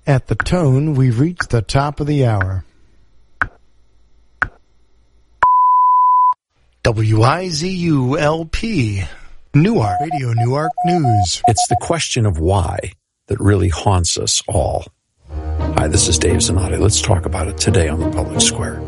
At the tone, we've reached the top of the hour. WIZU-LP, Newark, Radio Newark News. It's the question of why that really haunts us all. Hi, this is Dave Zanotti. Let's talk about it today on the Public Square.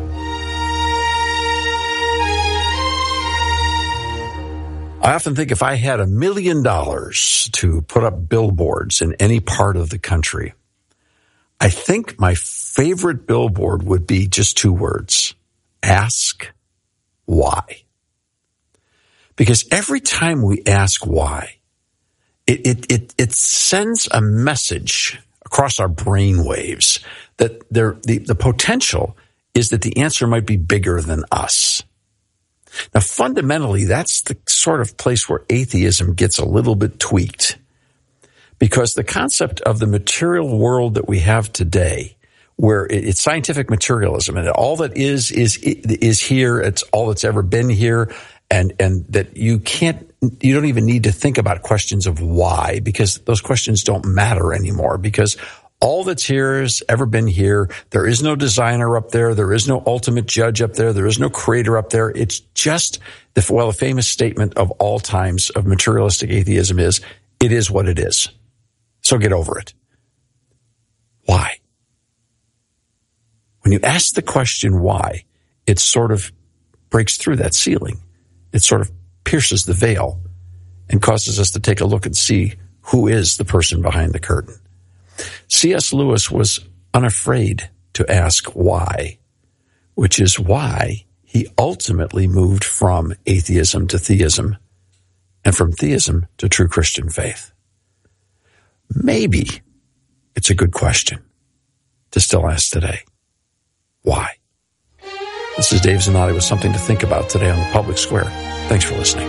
I often think if I had $1 million to put up billboards in any part of the country, I think my favorite billboard would be just 2 words: ask why. Because every time we ask why, it sends a message across our brain waves that the potential is that the answer might be bigger than us. Now, fundamentally, that's the sort of place where atheism gets a little bit tweaked, because the concept of the material world that we have today, where it's scientific materialism, and all that is here, it's all that's ever been here, and that you don't even need to think about questions of why, because those questions don't matter anymore, because all that's here has ever been here. There is no designer up there. There is no ultimate judge up there. There is no creator up there. It's just the famous statement of all times of materialistic atheism is, it is what it is. So get over it. Why? When you ask the question why, it sort of breaks through that ceiling. It sort of pierces the veil and causes us to take a look and see who is the person behind the curtain. C.S. Lewis was unafraid to ask why, which is why he ultimately moved from atheism to theism and from theism to true Christian faith. Maybe it's a good question to still ask today. Why? This is Dave Zanotti with something to think about today on the Public Square. Thanks for listening.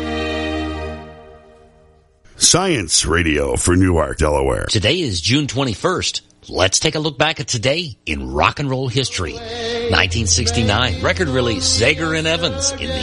Science Radio for Newark, Delaware. Today is June 21st. Let's take a look back at today in rock and roll history. 1969, record release Zager and Evans in the